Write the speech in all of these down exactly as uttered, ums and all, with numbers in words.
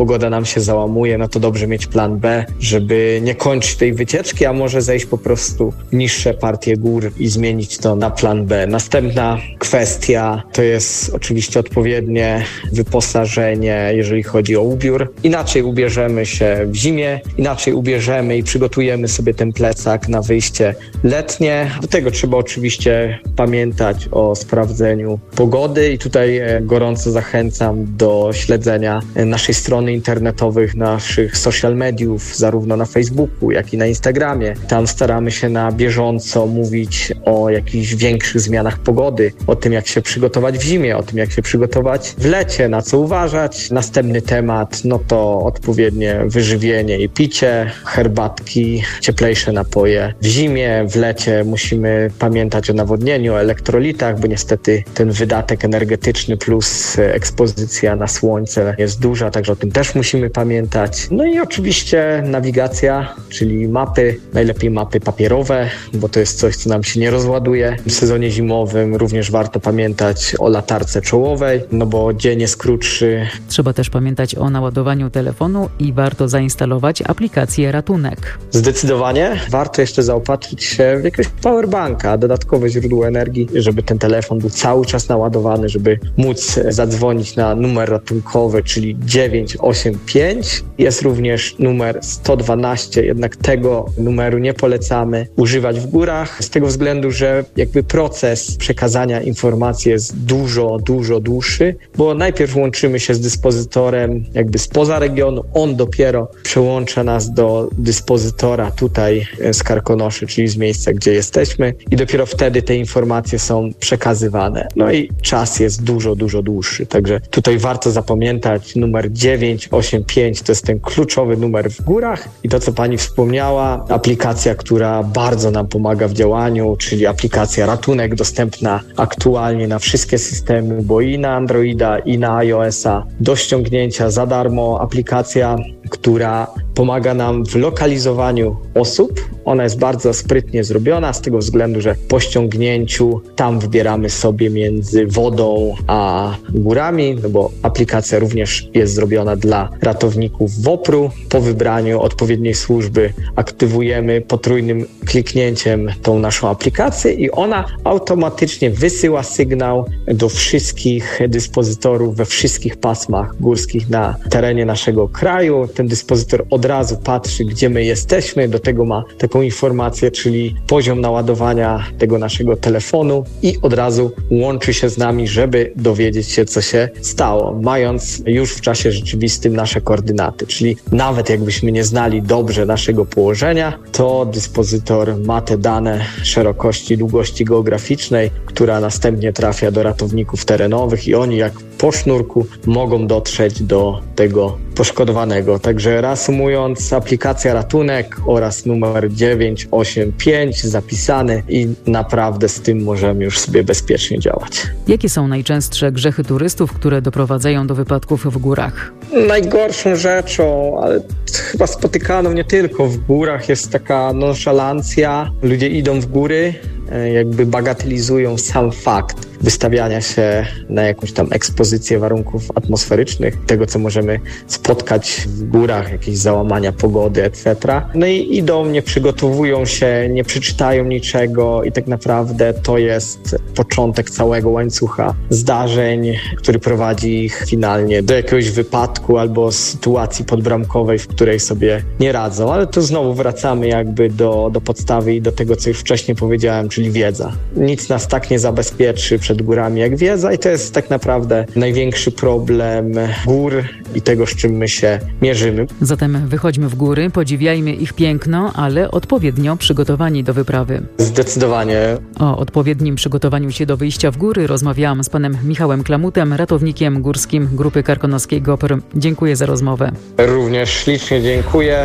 pogoda nam się załamuje, no to dobrze mieć plan B, żeby nie kończyć tej wycieczki, a może zejść po prostu w niższe partie gór i zmienić to na plan B. Następna kwestia to jest oczywiście odpowiednie wyposażenie, jeżeli chodzi o ubiór. Inaczej ubierzemy się w zimie, inaczej ubierzemy i przygotujemy sobie ten plecak na wyjście letnie. Do tego trzeba oczywiście pamiętać o sprawdzeniu pogody i tutaj gorąco zachęcam do śledzenia naszej strony internetowych, naszych social mediów, zarówno na Facebooku, jak i na Instagramie. Tam staramy się na bieżąco mówić o jakichś większych zmianach pogody, o tym, jak się przygotować w zimie, o tym, jak się przygotować w lecie, na co uważać. Następny temat, no to odpowiednie wyżywienie i picie, herbatki, cieplejsze napoje. W zimie, w lecie musimy pamiętać o nawodnieniu, o elektrolitach, bo niestety ten wydatek energetyczny plus ekspozycja na słońce jest duża, także o tym też musimy pamiętać. No i oczywiście nawigacja, czyli mapy, najlepiej mapy papierowe, bo to jest coś, co nam się nie rozładuje. W sezonie zimowym również warto pamiętać o latarce czołowej, no bo dzień jest krótszy. Trzeba też pamiętać o naładowaniu telefonu i warto zainstalować aplikację Ratunek. Zdecydowanie warto jeszcze zaopatrzyć się w jakiegoś powerbanka, dodatkowe źródło energii, żeby ten telefon był cały czas naładowany, żeby móc zadzwonić na numer ratunkowy, czyli dziewięć osiem pięć. Jest również numer sto dwanaście, jednak tego numeru nie polecamy używać w górach, z tego względu, że jakby proces przekazania informacji jest dużo, dużo dłuższy, bo najpierw łączymy się z dyspozytorem jakby spoza regionu, on dopiero przełącza nas do dyspozytora tutaj z Karkonoszy, czyli z miejsca, gdzie jesteśmy i dopiero wtedy te informacje są przekazywane. No i czas jest dużo, dużo dłuższy, także tutaj warto zapamiętać numer dziewięć osiem pięć, to jest ten kluczowy numer w górach i to, co pani wspomniała, aplikacja, która bardzo nam pomaga w działaniu, czyli aplikacja Ratunek, dostępna aktualnie na wszystkie systemy, bo i na Androida, i na iOS-a, do ściągnięcia za darmo. Aplikacja, która pomaga nam w lokalizowaniu osób. Ona jest bardzo sprytnie zrobiona z tego względu, że po ściągnięciu tam wybieramy sobie między wodą a górami, no bo aplikacja również jest zrobiona dla ratowników WOPR-u. Po wybraniu odpowiedniej służby aktywujemy potrójnym kliknięciem tą naszą aplikację i ona automatycznie wysyła sygnał do wszystkich dyspozytorów we wszystkich pasmach górskich na terenie naszego kraju. Ten dyspozytor od razu patrzy, gdzie my jesteśmy, do tego ma taką informację, czyli poziom naładowania tego naszego telefonu i od razu łączy się z nami, żeby dowiedzieć się, co się stało, mając już w czasie rzeczywistym nasze koordynaty, czyli nawet jakbyśmy nie znali dobrze naszego położenia, to dyspozytor ma te dane szerokości, długości geograficznej, która następnie trafia do ratowników terenowych i oni jak po sznurku mogą dotrzeć do tego poszkodowanego. Także reasumując, aplikacja Ratunek oraz numer dziewięć osiem pięć zapisany i naprawdę z tym możemy już sobie bezpiecznie działać. Jakie są najczęstsze grzechy turystów, które doprowadzają do wypadków w górach? Najgorszą rzeczą, ale chyba spotykaną nie tylko w górach, jest taka nonszalancja. Ludzie idą w góry, jakby bagatelizują sam fakt wystawiania się na jakąś tam ekspozycję warunków atmosferycznych, tego, co możemy spotkać w górach, jakieś załamania pogody, et cetera. No i idą, nie przygotowują się, nie przeczytają niczego i tak naprawdę to jest początek całego łańcucha zdarzeń, który prowadzi ich finalnie do jakiegoś wypadku albo sytuacji podbramkowej, w której sobie nie radzą. Ale tu znowu wracamy jakby do, do podstawy i do tego, co już wcześniej powiedziałem, czyli wiedza. Nic nas tak nie zabezpieczy przed górami jak wiedza i to jest tak naprawdę największy problem gór i tego, z czym my się mierzymy. Zatem wychodźmy w góry, podziwiajmy ich piękno, ale odpowiednio przygotowani do wyprawy. Zdecydowanie. O odpowiednim przygotowaniu się do wyjścia w góry rozmawiałam z panem Michałem Klamutem, ratownikiem górskim Grupy Karkonoskiej GOPR. Dziękuję za rozmowę. Również ślicznie dziękuję.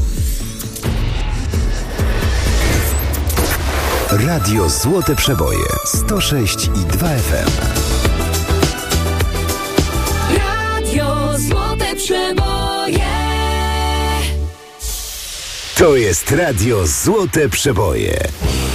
Radio Złote Przeboje sto sześć i dwa F M. Radio Złote Przeboje. To jest Radio Złote Przeboje.